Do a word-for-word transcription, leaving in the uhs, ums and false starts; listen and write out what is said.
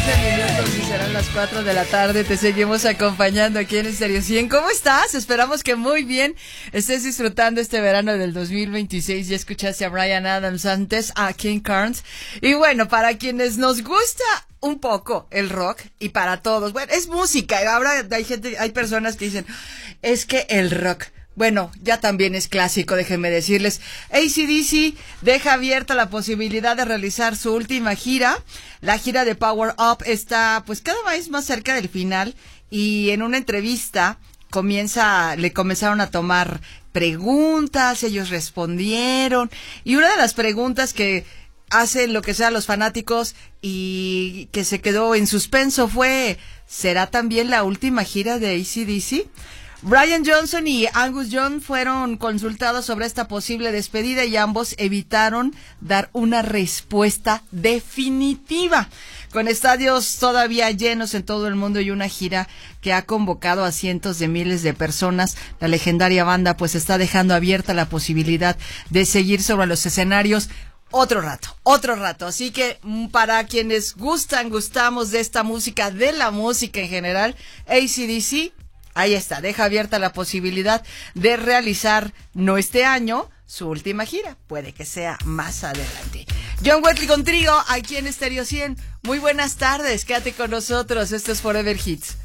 minutos y serán las cuatro de la tarde. Te seguimos acompañando aquí en Estéreo cien. ¿Cómo estás? Esperamos que muy bien estés disfrutando este verano del dos mil veintiséis. Ya escuchaste a Bryan Adams, antes a King Carnes. Y bueno, para quienes nos gusta un poco el rock, y para todos, bueno, es música. Ahora hay gente, hay personas que dicen, es que el rock, bueno, ya también es clásico, déjenme decirles. A C D C deja abierta la posibilidad de realizar su última gira. La gira de Power Up está pues cada vez más cerca del final, y en una entrevista comienza, le comenzaron a tomar preguntas, ellos respondieron, y una de las preguntas que hacen lo que sea los fanáticos y que se quedó en suspenso fue, ¿será también la última gira de A C D C? Brian Johnson y Angus Young fueron consultados sobre esta posible despedida y ambos evitaron dar una respuesta definitiva. Con estadios todavía llenos en todo el mundo y una gira que ha convocado a cientos de miles de personas, la legendaria banda pues está dejando abierta la posibilidad de seguir sobre los escenarios otro rato, otro rato. Así que para quienes gustan, gustamos de esta música, de la música en general, A C D C, ahí está, deja abierta la posibilidad de realizar, no este año, su última gira. Puede que sea más adelante. John Wesley contigo, aquí en Estéreo cien. Muy buenas tardes, quédate con nosotros. Esto es Forever Hits.